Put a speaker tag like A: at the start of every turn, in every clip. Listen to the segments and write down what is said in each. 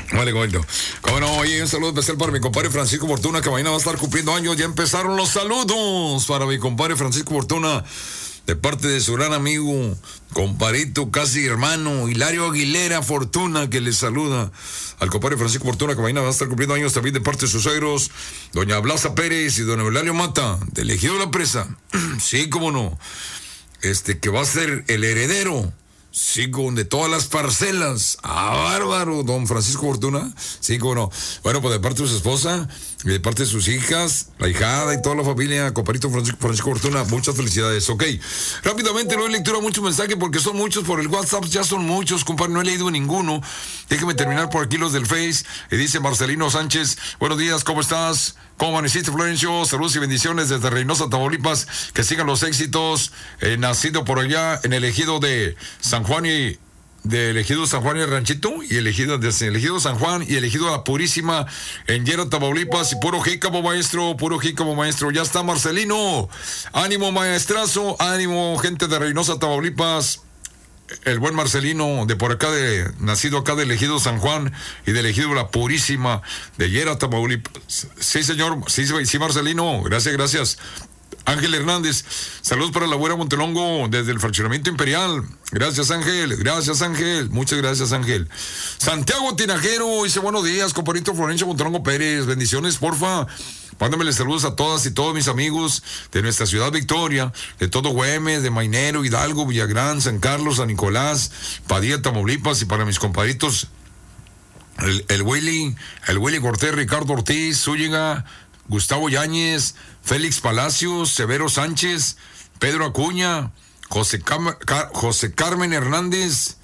A: Vale, bueno. Cómo no, oye, un saludo especial para mi compadre Francisco Fortuna, que mañana va a estar cumpliendo años. Ya empezaron los saludos para mi compadre Francisco Fortuna, de parte de su gran amigo, compadrito, casi hermano, Hilario Aguilera Fortuna, que le saluda al compadre Francisco Fortuna, que mañana va a estar cumpliendo años también de parte de sus suegros, doña Blasa Pérez y don Eulalio Mata, del Ejido La Presa. Sí, cómo no. Que va a ser el heredero. Sí, de todas las parcelas. Bárbaro, don Francisco Fortuna. Sí, cómo no. Bueno, pues de parte de su esposa y de parte de sus hijas, la hijada y toda la familia, compadrito Francisco Fortuna, muchas felicidades. Ok, rápidamente no doy lectura a muchos mensajes porque son muchos por el WhatsApp, ya son muchos, compadre, no he leído ninguno. Déjeme terminar por aquí los del Face. Y dice Marcelino Sánchez, buenos días, ¿cómo estás? ¿Cómo amaneciste, Florencio? Saludos y bendiciones desde Reynosa, Tamaulipas. Que sigan los éxitos. Nacido por allá en el ejido de San Juan y del ejido San Juan y el Ranchito, y el ejido San Juan y el ejido La Purísima en Llera, Tamaulipas. Y puro jícamo, maestro, puro jícamo, maestro. Ya está Marcelino. Ánimo, maestrazo. Ánimo, gente de Reynosa, Tamaulipas. El buen Marcelino, de por acá, nacido acá del ejido San Juan y del ejido La Purísima de Llera, Tamaulipas. Sí, señor, sí, Marcelino, gracias. Ángel Hernández, saludos para la abuela Montelongo desde el fraccionamiento Imperial. Gracias, Ángel, muchas gracias, Ángel. Santiago Tinajero dice, buenos días, compadrito Florencio Montelongo Pérez, bendiciones, porfa. Mándamele saludos a todas y todos mis amigos de nuestra ciudad Victoria, de todo Güemes, de Mainero, Hidalgo, Villagrán, San Carlos, San Nicolás, Padilla, Tamaulipas, y para mis compadritos, el Willy Cortés, Ricardo Ortiz, Zúñiga, Gustavo Yáñez, Félix Palacios, Severo Sánchez, Pedro Acuña, José Carmen Hernández,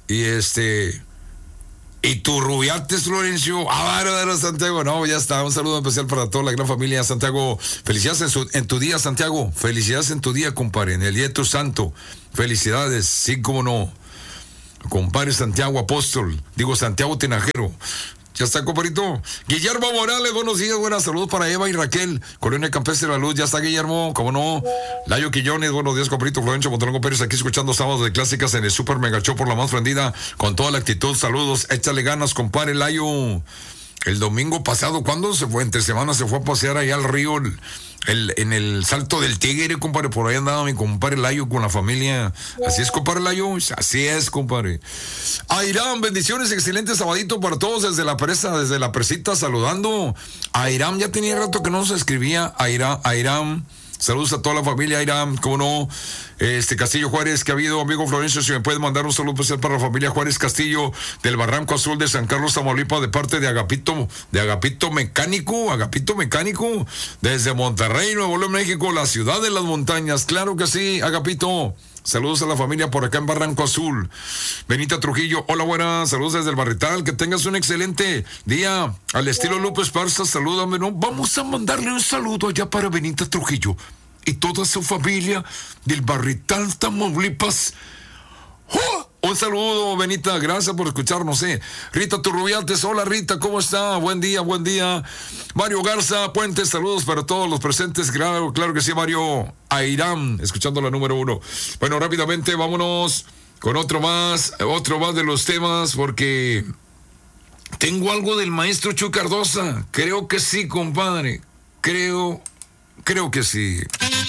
A: y tu Rubiates, Florencio. Bárbaro, Santiago. No, ya está. Un saludo especial para toda la gran familia, Santiago. Felicidades en tu día, Santiago. Felicidades en tu día, compadre. En el día de tu santo. Felicidades. Sí, cómo no. Compadre Santiago Apóstol. Santiago Tinajero. Ya está, compadrito. Guillermo Morales, buenos días, buenas saludos para Eva y Raquel. Colonia Campestre de la Luz, ya está Guillermo, cómo no. Layo Quillones, buenos días, compadrito. Florencio Montelongo Pérez, aquí escuchando Sábados de Clásicas en el Super Mega Show por la más prendida, con toda la actitud. Saludos, échale ganas, compadre Layo. El domingo pasado, ¿cuándo se fue? Entre semana se fue a pasear allá al río, en el Salto del Tigre, compadre. Por ahí andaba mi compadre Layo con la familia. Así es, compadre Layo. Así es, compadre. Airam, bendiciones, excelente sabadito para todos desde la presita, saludando. Airam, ya tenía rato que no se escribía. Airam. Saludos a toda la familia, Airam, cómo no. Castillo Juárez, que ha habido, amigo Florencio, si me puedes mandar un saludo especial para la familia Juárez Castillo, del Barranco Azul de San Carlos, Tamaulipas, de parte de Agapito Mecánico, desde Monterrey, Nuevo León, México, la ciudad de las montañas. Claro que sí, Agapito. Saludos a la familia por acá en Barranco Azul. Benita Trujillo, hola, buenas, saludos desde el Barrital, que tengas un excelente día. Al estilo Lupe Esparza, salúdame, ¿no? Vamos a mandarle un saludo allá para Benita Trujillo y toda su familia del Barrital, Tamaulipas. ¡Oh! Un saludo, Benita, gracias por escucharnos, Rita Turrubiates, hola Rita, ¿cómo está? Buen día. Mario Garza Puentes, saludos para todos los presentes, claro que sí, Mario. Airam, escuchando la número 1. Bueno, rápidamente vámonos con otro más de los temas, porque tengo algo del maestro Chuy Cardosa. Creo que sí, compadre, creo que sí.